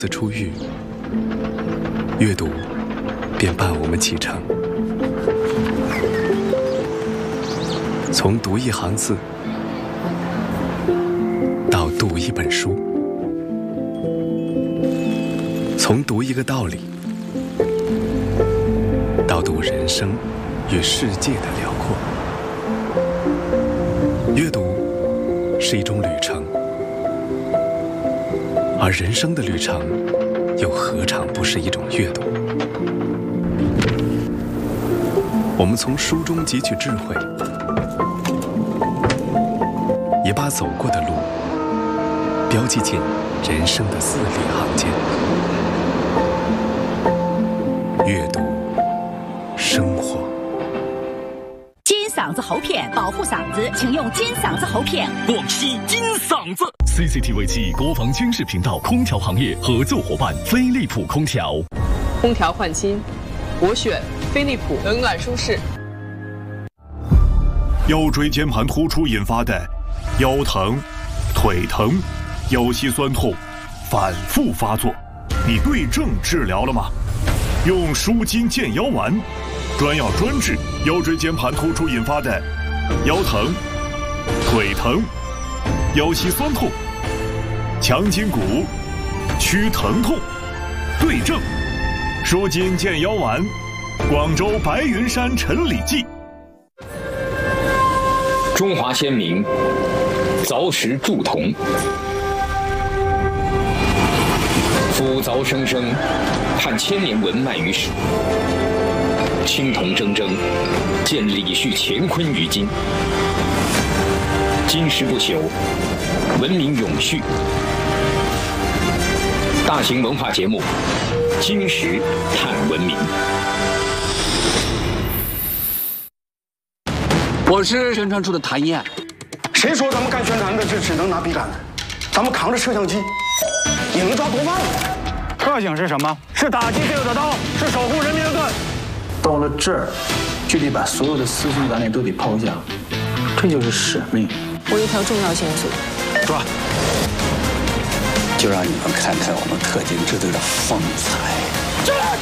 自出狱，阅读便伴我们启程。从读一行字，到读一本书；从读一个道理，到读人生与世界的辽阔。阅读是一种旅程，而人生的旅程又何尝不是一种阅读？我们从书中汲取智慧，也把走过的路标记进人生的字里行间。阅读生活。 金嗓子喉片保护嗓子，请用金嗓子喉片。 广西金嗓子 CCTV 7国防军事频道空调行业合作伙伴飞利浦空调。 空调换新，我选飞利浦，冷暖舒适。 腰椎间盘突出引发的腰疼、腿疼、腰膝酸痛反复发作，你对症治疗了吗？用舒筋健腰丸，专药专治腰椎间盘突出引发的腰疼、腿疼、腰膝酸痛，强筋骨，祛疼痛，对症舒筋健腰丸，广州白云山陈李记。 中华先民凿石铸铜，夫凿生生，盼千年文脉于史。青铜铮铮，见李旭乾坤于今。金石不朽，文明永续。大型文化节目《金石探文明》。 我是宣传处的谭燕。 谁说咱们干宣传的就只能拿笔杆子？咱们扛着摄像机，也能抓毒贩子。 特警是什么？是打击罪恶的刀，是守护人民的盾。 到了这儿，就得把所有的私心杂念都得抛下，这就是使命。 我有一条重要线索， 抓！ 就让你们看看我们特警支队的风采。